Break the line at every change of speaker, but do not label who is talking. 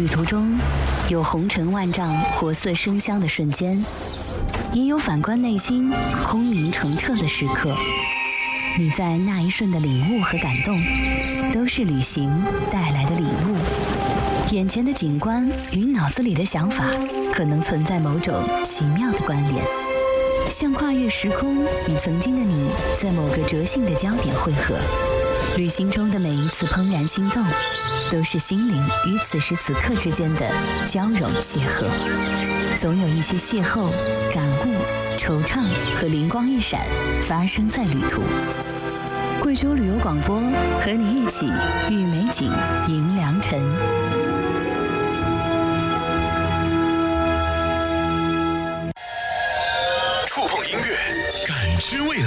旅途中，有红尘万丈、活色生香的瞬间，也有反观内心、空明澄澈的时刻。你在那一瞬的领悟和感动，都是旅行带来的礼物。眼前的景观与脑子里的想法，可能存在某种奇妙的关联，像跨越时空，与曾经的你在某个折性的焦点汇合。旅行中的每一次怦然心动，都是心灵与此时此刻之间的交融邂逅。总有一些邂逅、感悟、惆怅和灵光一闪发生在旅途。贵州旅游广播和你一起遇美景迎良辰。
触碰音乐，感知未来。